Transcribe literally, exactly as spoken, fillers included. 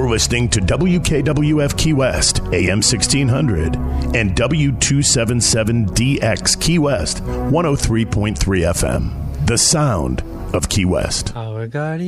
You're listening to W K W F Key West, A M sixteen hundred, and W two seventy-seven D X Key West, one oh three point three F M. The sound of Key West. Our guardian.